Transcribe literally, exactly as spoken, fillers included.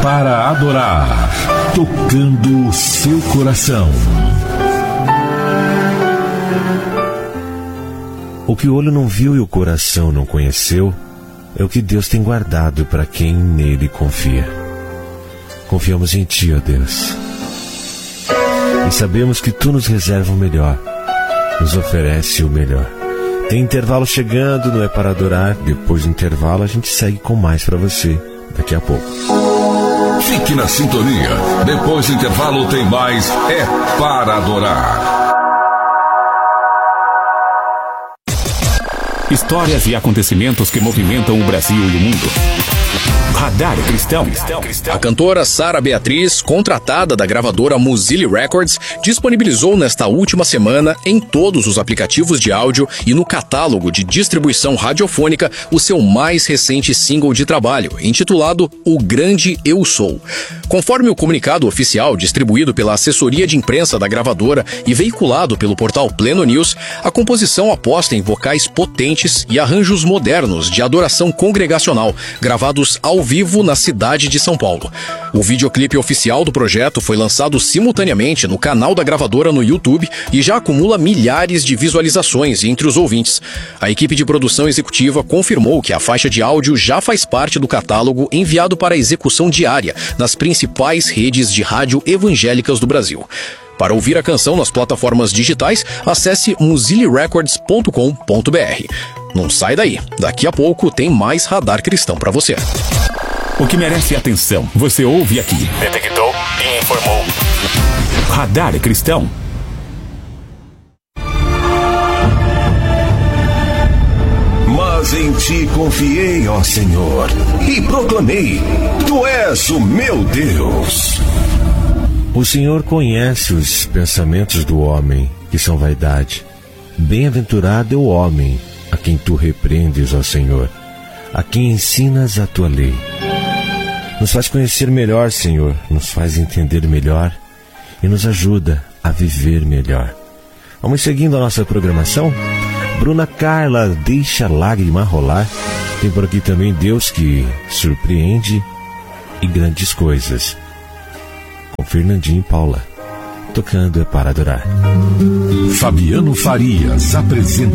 para adorar, tocando o seu coração. O que o olho não viu e o coração não conheceu é o que Deus tem guardado para quem nele confia. Confiamos em Ti, ó Deus, e sabemos que Tu nos reserva o melhor, nos oferece o melhor. Tem intervalo chegando, não é para adorar. Depois do intervalo a gente segue com mais para você daqui a pouco. Fique na sintonia. Depois do intervalo tem mais É para Adorar. Histórias e acontecimentos que movimentam o Brasil e o mundo. Radar Cristão. A cantora Sara Beatriz, contratada da gravadora Mozilla Records, disponibilizou nesta última semana em todos os aplicativos de áudio e no catálogo de distribuição radiofônica o seu mais recente single de trabalho, intitulado O Grande Eu Sou. Conforme o comunicado oficial distribuído pela assessoria de imprensa da gravadora e veiculado pelo portal Pleno News, a composição aposta em vocais potentes e arranjos modernos de adoração congregacional, gravados ao vivo na cidade de São Paulo. O videoclipe oficial do projeto foi lançado simultaneamente no canal da gravadora no YouTube e já acumula milhares de visualizações entre os ouvintes. A equipe de produção executiva confirmou que a faixa de áudio já faz parte do catálogo enviado para execução diária nas principais redes de rádio evangélicas do Brasil. Para ouvir a canção nas plataformas digitais, acesse mozilla records ponto com ponto b r. Não sai daí, daqui a pouco tem mais Radar Cristão para você. O que merece atenção, você ouve aqui. Detectou e informou. Radar Cristão. Mas em Ti confiei, ó Senhor, e proclamei: Tu és o meu Deus. O Senhor conhece os pensamentos do homem, que são vaidade. Bem-aventurado é o homem a quem Tu repreendes, ó Senhor, a quem ensinas a Tua lei. Nos faz conhecer melhor, Senhor, nos faz entender melhor e nos ajuda a viver melhor. Vamos seguindo a nossa programação? Bruna Carla, Deixa a Lágrima Rolar. Tem por aqui também Deus que Surpreende e Grandes Coisas, com Fernandinho e Paula, tocando É para Adorar. Fabiano Farias apresenta